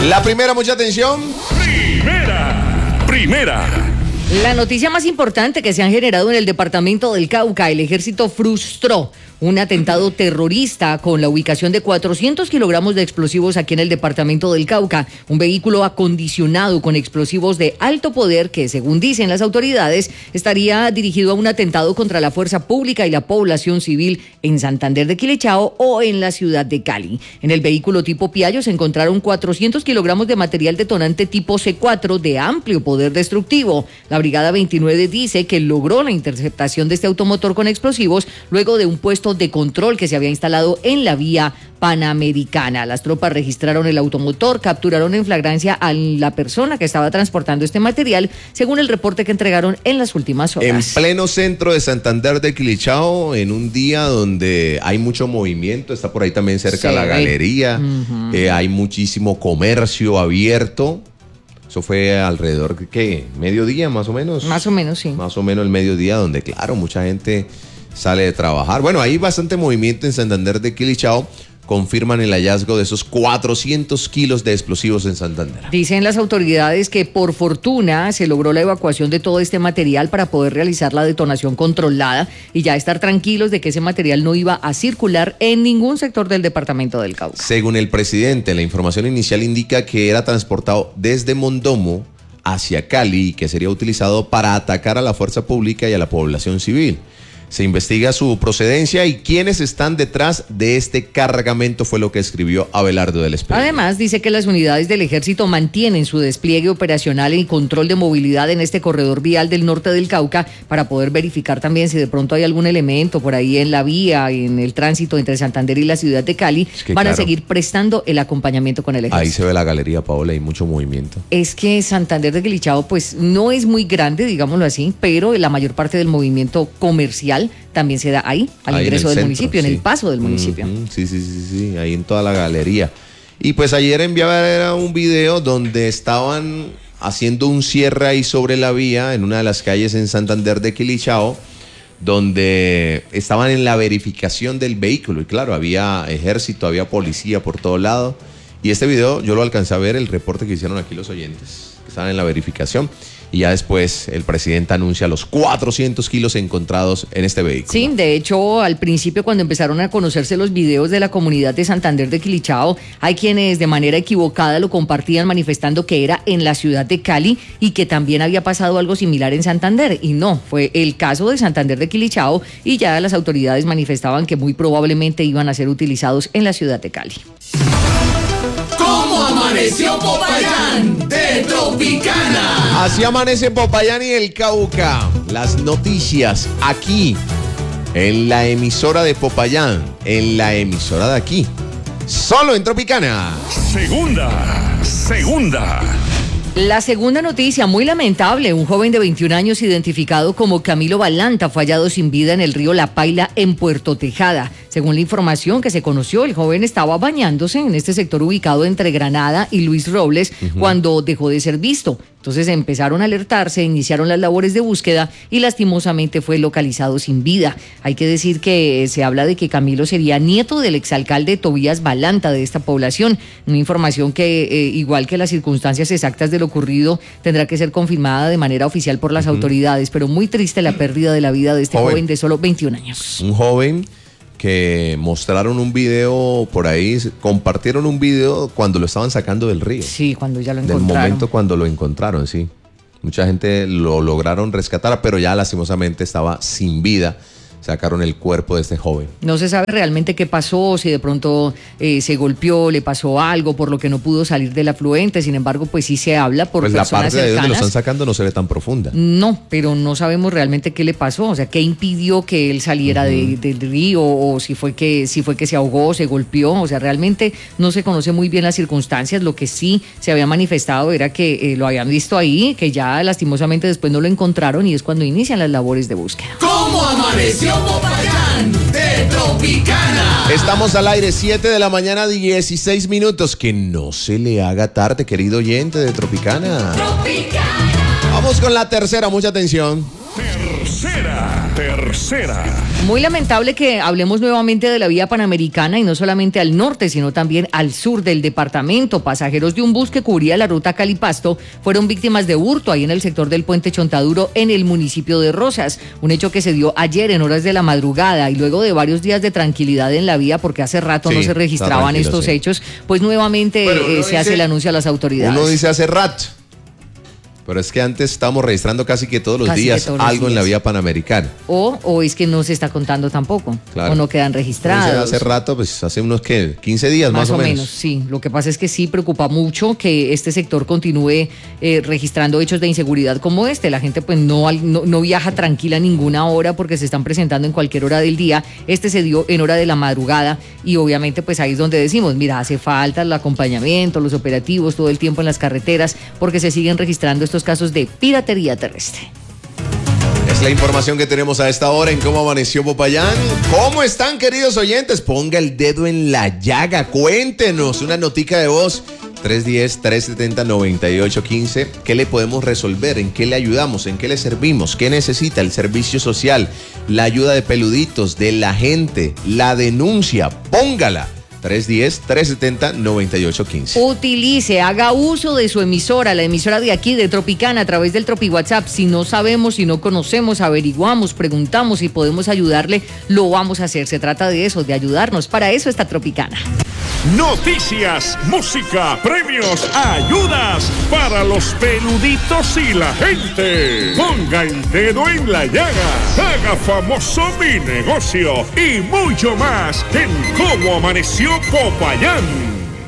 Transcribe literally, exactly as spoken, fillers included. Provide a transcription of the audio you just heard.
La primera, mucha atención. Primera, primera. La noticia más importante que se han generado en el departamento del Cauca: el ejército frustró un atentado terrorista con la ubicación de cuatrocientos kilogramos de explosivos aquí en el departamento del Cauca. Un vehículo acondicionado con explosivos de alto poder que, según dicen las autoridades, estaría dirigido a un atentado contra la fuerza pública y la población civil en Santander de Quilichao o en la ciudad de Cali. En el vehículo tipo Piaggio se encontraron cuatrocientos kilogramos de material detonante tipo C cuatro de amplio poder destructivo. La Brigada veintinueve dice que logró la interceptación de este automotor con explosivos luego de un puesto de control que se había instalado en la vía Panamericana. Las tropas registraron el automotor, capturaron en flagrancia a la persona que estaba transportando este material, según el reporte que entregaron en las últimas horas. En pleno centro de Santander de Quilichao, en un día donde hay mucho movimiento, está por ahí también cerca Sí. la galería, uh-huh. eh, hay muchísimo comercio abierto. Eso fue alrededor de, ¿qué? ¿Mediodía más o menos? Más o menos, sí. Más o menos el mediodía, donde, claro, mucha gente sale de trabajar. Bueno, hay bastante movimiento en Santander de Quilichao. Confirman el hallazgo de esos cuatrocientos kilos de explosivos en Santander. Dicen las autoridades que por fortuna se logró la evacuación de todo este material para poder realizar la detonación controlada y ya estar tranquilos de que ese material no iba a circular en ningún sector del departamento del Cauca. Según el presidente, la información inicial indica que era transportado desde Mondomo hacia Cali y que sería utilizado para atacar a la fuerza pública y a la población civil. Se investiga su procedencia y quiénes están detrás de este cargamento, fue lo que escribió Abelardo del Espejo. Además, dice que las unidades del ejército mantienen su despliegue operacional y control de movilidad en este corredor vial del norte del Cauca para poder verificar también si de pronto hay algún elemento por ahí en la vía, en el tránsito entre Santander y la ciudad de Cali. Es que, van claro, a seguir prestando el acompañamiento con el ejército. Ahí se ve la galería, Paola, hay mucho movimiento. Es que Santander de Quilichao pues no es muy grande, digámoslo así, pero la mayor parte del movimiento comercial también se da ahí, al ahí ingreso del centro, municipio, sí. En el paso del municipio. Uh-huh. Sí, sí, sí, sí, ahí en toda la galería. Y pues ayer enviaba un video donde estaban haciendo un cierre ahí sobre la vía, en una de las calles en Santander de Quilichao, donde estaban en la verificación del vehículo. Y claro, había ejército, había policía por todo lado. Y este video yo lo alcancé a ver, el reporte que hicieron aquí los oyentes, que estaban en la verificación. Y ya después el presidente anuncia los cuatrocientos kilos encontrados en este vehículo. Sí, de hecho, al principio, cuando empezaron a conocerse los videos de la comunidad de Santander de Quilichao, hay quienes de manera equivocada lo compartían manifestando que era en la ciudad de Cali y que también había pasado algo similar en Santander. Y no, fue el caso de Santander de Quilichao y ya las autoridades manifestaban que muy probablemente iban a ser utilizados en la ciudad de Cali. ¿Cómo amaneció Popayán de Tropicana? Así amanece Popayán y el Cauca. Las noticias aquí, en la emisora de Popayán, en la emisora de aquí, solo en Tropicana. Segunda, segunda. La segunda noticia, muy lamentable: un joven de veintiún años identificado como Camilo Balanta fue hallado sin vida en el río La Paila en Puerto Tejada. Según la información que se conoció, el joven estaba bañándose en este sector ubicado entre Granada y Luis Robles uh-huh. cuando dejó de ser visto. Entonces empezaron a alertarse, iniciaron las labores de búsqueda y lastimosamente fue localizado sin vida. Hay que decir que se habla de que Camilo sería nieto del exalcalde Tobías Balanta de esta población. Una información que, eh, igual que las circunstancias exactas de lo ocurrido, tendrá que ser confirmada de manera oficial por las uh-huh. autoridades. Pero muy triste la pérdida de la vida de este joven, joven de solo veintiún años. Un joven que mostraron un video por ahí, compartieron un video cuando lo estaban sacando del río. Sí, cuando ya lo encontraron. Del momento cuando lo encontraron, sí. Mucha gente lo lograron rescatar, pero ya lastimosamente estaba sin vida. Sacaron el cuerpo de este joven. No se sabe realmente qué pasó, si de pronto eh, se golpeó, le pasó algo, por lo que no pudo salir del afluente. Sin embargo, pues sí se habla por pues personas cercanas. Pues la parte de donde lo están sacando no se ve tan profunda. No, pero no sabemos realmente qué le pasó, o sea, qué impidió que él saliera uh-huh. de, del río, o si fue que si fue que se ahogó, se golpeó. O sea, realmente no se conoce muy bien las circunstancias. Lo que sí se había manifestado era que eh, lo habían visto ahí, que ya lastimosamente después no lo encontraron y es cuando inician las labores de búsqueda. ¿Cómo amaneció Popayán de Tropicana? Estamos al aire, siete de la mañana, dieciséis minutos. Que no se le haga tarde, querido oyente de Tropicana. Tropicana. Vamos con la tercera, mucha atención. Tercera. tercera. Muy lamentable que hablemos nuevamente de la vía panamericana y no solamente al norte, sino también al sur del departamento. Pasajeros de un bus que cubría la ruta Cali-Pasto fueron víctimas de hurto ahí en el sector del puente Chontaduro en el municipio de Rosas. Un hecho que se dio ayer en horas de la madrugada y luego de varios días de tranquilidad en la vía, porque hace rato Sí, no se registraban estos sí. hechos, pues nuevamente Bueno, eh, se dice, hace el anuncio a las autoridades. Uno dice hace rato. Pero es que antes estábamos registrando casi que todos los Casi días todos los algo en la días. vía panamericana. O, o es que no se está contando tampoco, Claro. o no quedan registrados. Entonces, hace rato, pues hace unos ¿qué? quince días más, Más o o menos. menos, sí. Lo que pasa es que sí preocupa mucho que este sector continúe eh, registrando hechos de inseguridad como este. La gente pues no, al- no, no viaja tranquila a ninguna hora porque se están presentando en cualquier hora del día. Este se dio en hora de la madrugada y obviamente pues ahí es donde decimos, mira, hace falta el acompañamiento, los operativos todo el tiempo en las carreteras porque se siguen registrando estos casos de piratería terrestre. Es la información que tenemos a esta hora en Cómo Amaneció Popayán. ¿Cómo están, queridos oyentes? Ponga el dedo en la llaga. Cuéntenos una notica de voz. tres uno cero, tres siete cero, nueve ocho uno cinco. ¿Qué le podemos resolver? ¿En qué le ayudamos? ¿En qué le servimos? ¿Qué necesita? El servicio social, la ayuda de peluditos, de la gente, la denuncia. Póngala. tres uno cero, tres siete cero, nueve ocho uno cinco. Utilice, haga uso de su emisora, la emisora de aquí, de Tropicana, a través del Tropi WhatsApp. Si no sabemos, si no conocemos, averiguamos, preguntamos y podemos ayudarle, lo vamos a hacer. Se trata de eso, de ayudarnos. Para eso está Tropicana. Noticias, música, premios, ayudas para los peluditos y la gente. Ponga el dedo en la llaga, haga famoso mi negocio y mucho más en Cómo Amaneció Popayán.